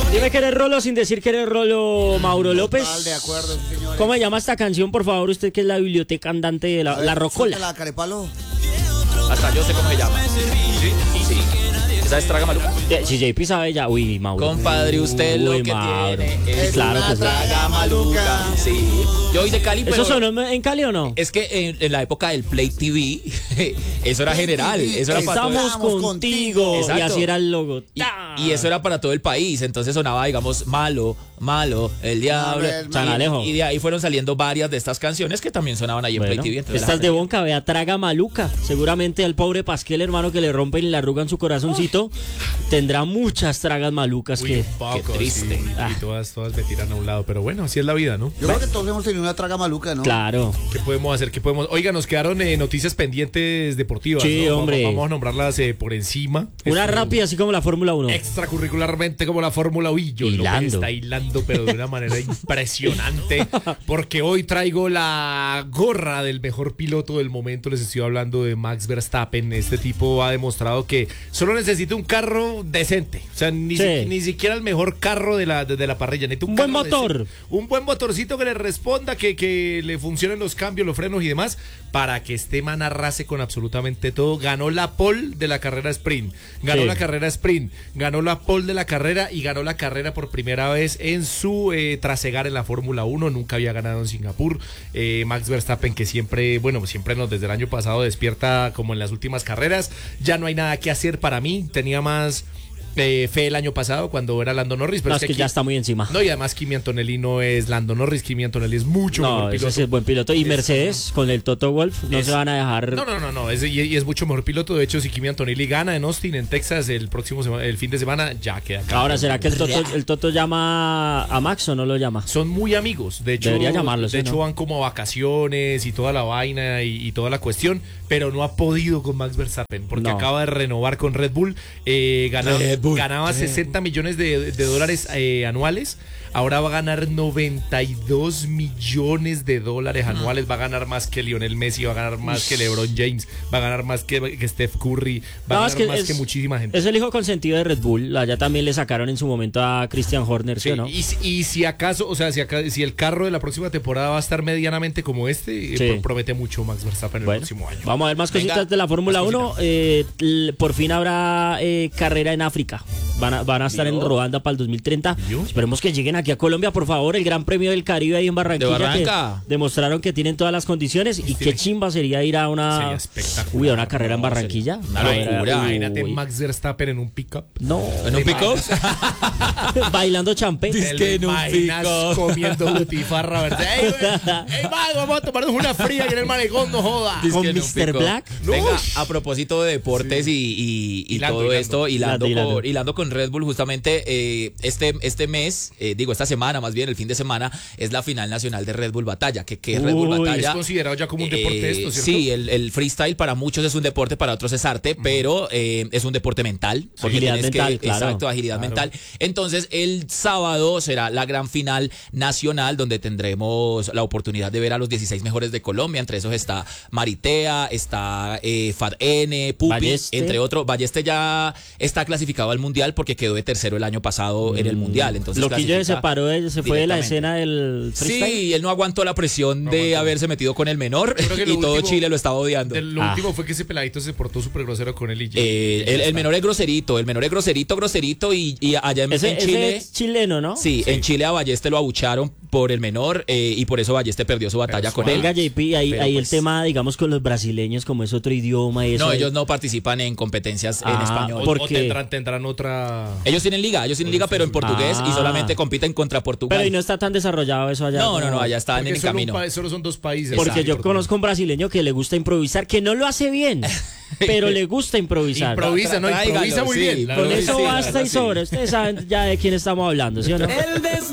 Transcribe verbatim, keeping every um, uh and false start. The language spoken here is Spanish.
Dime que eres Rolo sin decir que eres Rolo, Mauro López. Total, de acuerdo, señores. ¿Cómo se llama esta canción, por favor? Usted que es la biblioteca andante de la, A ver, la Rocola. suéltala, Carepalo. Hasta yo sé cómo se llama. Sí, sí. ¿Esa es Traga Maluca? Eh, Si J P sabe ya. Uy, Mauro. Compadre, usted lo Uy, que Mauro. tiene es Claro una que sí. Traga Maluca. Sí. Yo soy de Cali, pero... ¿Eso sonó en Cali o no? Es que en, en la época del Play T V, eso era general. Eso era para todo el... Estamos contigo. Y Exacto. así era el logo. Y, y eso era para todo el país. Entonces sonaba, digamos, malo, malo, el diablo. A ver, Y- Chanalejo. Y, de ahí fueron saliendo varias de estas canciones que también sonaban ahí en Bueno, Play T V. Entonces esta la es de gente- Bonca, vea, Traga Maluca. Seguramente al pobre Pasquel, hermano, que le rompen y le arrugan su corazoncito, tendrá muchas tragas malucas Uy, que... un poco, qué triste. sí, Ah. y todas, todas me tiran a un lado. Pero bueno, así es la vida, ¿no? Yo creo que todos hemos tenido una traga maluca, ¿no? Claro. ¿Qué podemos hacer? ¿Qué podemos? Oiga, nos quedaron eh, noticias pendientes deportivas. Sí, ¿no? hombre. Vamos, vamos a nombrarlas eh, por encima. Una Esto- rápida, así como la Fórmula uno. Extracurricularmente como la Fórmula uno. Yo Hilando. está hilando, pero de una manera impresionante. Porque hoy traigo la gorra del mejor piloto del momento. Les estoy hablando de Max Verstappen. Este tipo ha demostrado que solo necesita un carro decente. O sea, ni, Sí. si- ni siquiera el mejor carro de la, de, de la parrilla. Necesita un, Un buen carro motor. decente. Un buen motorcito que le responda, que, que le funcionen los cambios, los frenos y demás, para que este man arrase con absolutamente todo. Ganó la pole de la carrera sprint, ganó Sí. la carrera sprint, ganó la pole de la carrera y ganó la carrera por primera vez en su eh, trasegar en la Fórmula uno. Nunca había ganado en Singapur. Eh, Max Verstappen, que siempre, bueno, siempre nos desde el año pasado despierta como en las últimas carreras. Ya no hay nada que hacer para mí. Tenía más eh, fe el año pasado cuando era Lando Norris, pero No, es es que aquí- ya está muy encima. no, y además Kimi Antonelli no es Lando Norris, Kimi Antonelli es mucho No, mejor ese piloto. sí es buen piloto. Y Mercedes, con el Toto Wolff, no Es- se van a dejar... No, no, no, no, es, y, y es mucho mejor piloto. De hecho, si Kimi Antonelli gana en Austin, en Texas, el próximo sema- el fin de semana, ya queda campeón. Ahora, ¿será que el Toto, el Toto llama a Max o no lo llama? Son muy amigos, de hecho, Debería llamarlo, de sí, hecho ¿no? van como a vacaciones y toda la vaina y, y toda la cuestión, pero no ha podido con Max Verstappen porque No. acaba de renovar con Red Bull, eh, ganaba, Red Bull. ganaba sesenta millones de, de dólares eh, anuales, ahora va a ganar noventa y dos millones de dólares anuales, va a ganar más que Lionel Messi, va a ganar más que LeBron James, va a ganar más que, que Steph Curry, va No, a es ganar que más es- que muchísima gente. Es el hijo consentido de Red Bull. Allá también le sacaron en su momento a Christian Horner, ¿sí, Sí, o no? y, si- y si acaso, o sea, si, acá- si el carro de la próxima temporada va a estar medianamente como este, eh, Sí. pro- promete mucho Max Verstappen el Bueno, próximo año. vamos a ver más Venga, cositas de la Fórmula más uno. Eh, l- por fin habrá eh, carrera en África. Van a, van a estar en Dios. Ruanda para el dos mil treinta. Dios. Esperemos que lleguen aquí a Colombia, por favor. El Gran Premio del Caribe ahí en Barranquilla. De Barranca. Que demostraron que tienen todas las condiciones. Y qué chimba sería ir a Sería una, espectacular. uy, a una carrera en No, Barranquilla. sería una A ver, locura. uy. Imagínate Max Verstappen en un pickup. No, ¿En un pick-up? bailando champé. Dice ¿Te que lo en un imaginas pick-up? comiendo butifarra, ¿verdad? ¡Ey, güey! ¡Ey, Max, vamos a tomarnos una fría y en el malecón, no joda! Dice Con que en un mister pick-up. Black. Venga, Ush. a propósito de deportes y, y- y Hilando, todo hilando. esto, hilando, Hilando, con, hilando. hilando con Red Bull, justamente eh, este, este mes, eh, digo, esta semana, más bien el fin de semana, es la final nacional de Red Bull Batalla. Que, que Red Bull Uy, Batalla Es considerado ya como un deporte eh, esto, ¿cierto? Sí, el, el freestyle para muchos es un deporte, para otros es arte, pero eh, es un deporte mental. Porque Agilidad tienes mental, que, claro. Exacto, agilidad Claro. mental. Entonces, el sábado será la gran final nacional donde tendremos la oportunidad de ver a los dieciséis mejores de Colombia. Entre esos está Maritea, está eh, Fat N, Pupi, Balleste. entre otros. Balleste ya está clasificado al Mundial porque quedó de tercero el año pasado en el Mundial. Entonces, Loquillo se clasifica paró, de- se fue de la directamente. escena del freestyle. Sí, él no aguantó la presión No de aguantó. haberse metido con el menor Yo creo que y lo todo último- Chile lo estaba odiando. De- Lo Ah. último fue que ese peladito se portó súper grosero con él y ya- Eh, ya el, el está. menor es groserito, el menor es groserito, groserito y, y allá en, Ese, en ese Chile... es chileno, ¿no? Sí, en Chile a Balleste lo abucharon por el menor eh, y por eso Balleste perdió su batalla con él. Venga, J P, ahí, Pero ahí pues- el tema, digamos, con los brasileños, como es otro idioma y eso. No, ahí- ellos no participan en competencias en Ah, español. O, ¿por o qué? tendrán, tendrán otra... Ellos tienen liga, ellos tienen liga, pero en portugués y Ah. solamente compiten contra Portugal. Pero y no está tan desarrollado eso allá. no, como- no, no, allá están Porque en el solo, un camino. pa- solo son dos países. Porque Exacto. yo conozco un brasileño que le gusta improvisar, que no lo hace bien, pero le gusta improvisar. Improvisa, ¿no? Tráigalo, Improvisa muy sí, bien. la Con verdad eso sí, la basta verdad y sí. sobra. Ustedes saben ya de quién estamos hablando, ¿sí o no?